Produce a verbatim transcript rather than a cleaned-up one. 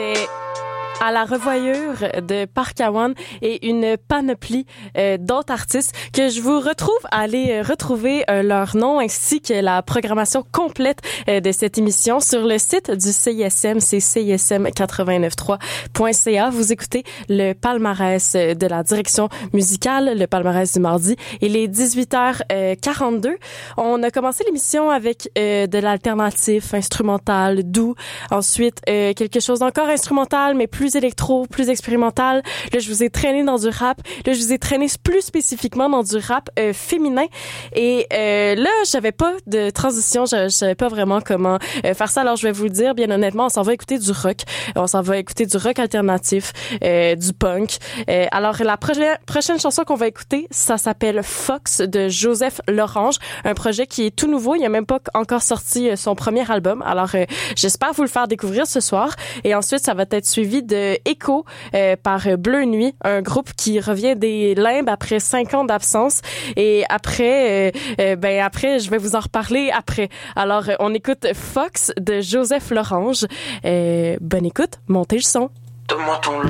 À la revoyure de Parc Awan et une panoplie euh, d'autres artistes que je vous retrouve à aller euh, retrouver euh, leur nom ainsi que la programmation complète euh, de cette émission sur le site du C I S M, c'est c i s m quatre-vingt-neuf trois point c a. Vous écoutez le palmarès de la direction musicale, le palmarès du mardi. Il est dix-huit heures quarante-deux. On a commencé l'émission avec euh, de l'alternatif instrumental, doux. Ensuite, euh, quelque chose d'encore instrumental, mais plus électro, plus expérimental. Là, je vous ai traîné dans du rap. Là, je vous ai traîné plus spécifiquement dans du rap euh, féminin. Et euh, là, j'avais pas de transition. Je, je savais pas vraiment comment euh, faire ça. Alors, je vais vous le dire, bien honnêtement, on s'en va écouter du rock. On s'en va écouter du rock alternatif, euh, du punk. Euh, alors, la prochaine, prochaine chanson qu'on va écouter, ça s'appelle Fox de Joseph Lorange. Un projet qui est tout nouveau. Il a même pas encore sorti euh, son premier album. Alors, euh, j'espère vous le faire découvrir ce soir. Et ensuite, ça va être suivi de Echo euh, par Bleu Nuit, un groupe qui revient des limbes après cinq ans d'absence. Et après, euh, euh, ben après, je vais vous en reparler après. Alors, euh, on écoute Fox de Joseph Lorange. Euh, bonne écoute, montez le son. Donne-moi ton love,